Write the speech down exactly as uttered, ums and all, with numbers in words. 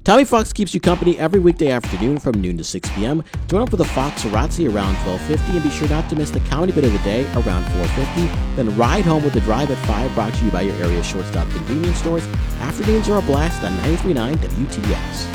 Tommy Fox keeps you company every weekday afternoon from noon to six p.m. Join up with the Fox Razzi around twelve fifty and be sure not to miss the comedy bit of the day around four fifty. Then ride home with the Drive at five brought to you by your area shortstop convenience stores. Afternoons are a blast on ninety-three point nine W T S.